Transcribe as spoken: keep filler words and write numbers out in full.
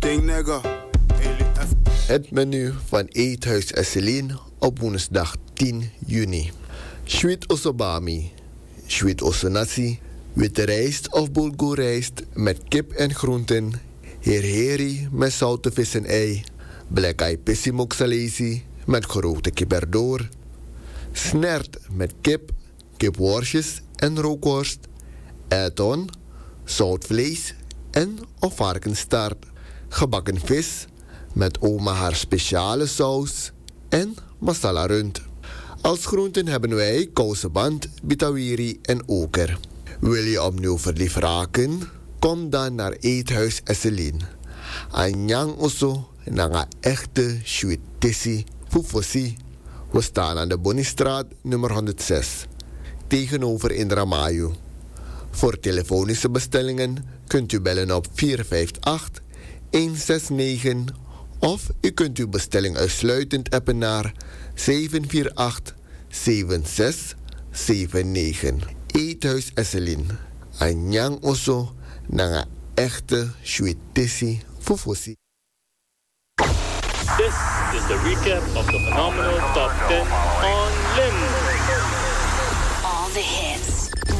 Ding nigga. Het menu van Eethuis Esselien op woensdag tien juni. Sweet osobami, sweet osenasi, witte rijst of bulgoerrijst met kip en groenten, herheri met zoute vis en ei, black eye pissi moxalesi met grote kipperdoor, snert met kip, kipworstjes en rookworst, eiton, zoutvlees en of varkensstaart, gebakken vis met oma haar speciale saus en masala rund. Als groenten hebben wij kouseband, bitawiri en oker. Wil je opnieuw verliefd raken? Kom dan naar Eethuis Esselien. Anyang oso na echte sweetissi fufosi. We staan aan de Bonniestraat nummer honderdzes. Tegenover Indra Mayu. Voor telefonische bestellingen kunt u bellen op vier vijf acht, een zes negen of u kunt uw bestelling uitsluitend appen naar zeven vier acht, zeven zes zeven negen. Eethuis Esselien. Anyang oso na echte sweetissi fufosi. This is the recap of the phenomenal Top ten on Lim. All the hits.